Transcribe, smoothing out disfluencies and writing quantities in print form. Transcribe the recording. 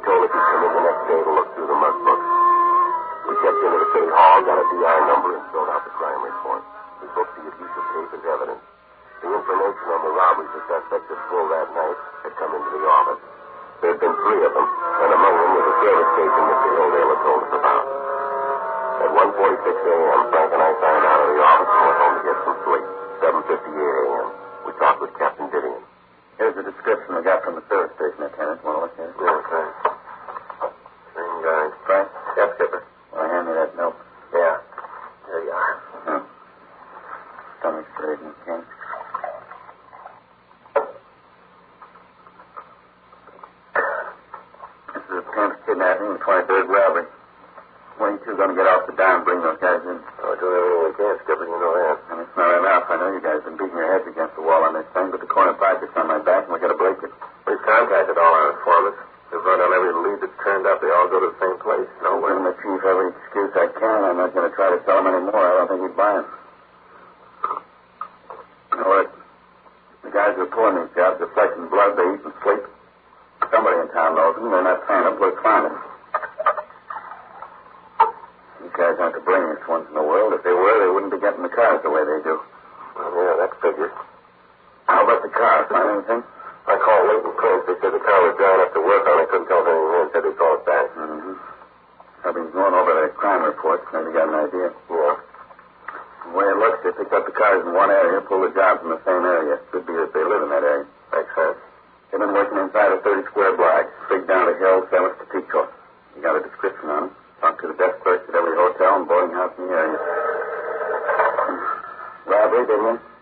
told us he'd come in the next day to look through the mug books. We checked into the city hall, got a DI number, and filled out the crime report. We booked the abuse of tape as evidence. The information on the robberies the suspect had pulled that night had come into the office. There had been 3 of them, and among them was a service station Mr. Hilldale had told us about. At 1:46 a.m., Frank and I signed out of the office and went home to get some sleep. 7:58 a.m. We talked with Captain Didion. Here's the description we got from the service station, Lieutenant. Want to look at it? Yeah, thanks. Same guy. Frank? Yep, Skipper. Well, hand me that note. Yeah. There you are. Stomach straight, okay? This is a 10th kidnapping and 23rd robbery. When are you two going to get off the dime and bring those guys in? I'll do everything we can, Skipper. You know that. And it's not enough. I know you guys have been beating your heads against the wall on this thing, but the corner pocket's on my back, and we got to break it. We've contacted all our informants. They've run on every lead that's turned up. They all go to the same place. Nowhere. I'm giving the chief every excuse I can. I'm not going to try to sell him any more. I don't think he'd buy him. You know what? The guys who are pulling these jobs are flesh and blood. They eat and sleep. Somebody in town knows them. They're not trying to look finding. These guys aren't the brainiest ones in the world. If they were, they wouldn't be getting the cars the way they do. Well, yeah, that figures. How about the car? Find anything? I called Leighton Prince. They said the car was down up to work on. I couldn't tell if anything in. Said they'd call us back. Mm-hmm. I've been going over their crime reports. Maybe got an idea. Yeah. The way it looks, they picked up the cars in one area, pulled the jobs in the same area. Could be that they live in that area. Makes sense. They've been working inside a 30-square block, straight down the hill, 7th to Pico. You got a description on them. Talked to the desk clerks at every hotel and boarding house in the area. Robbery, didn't you?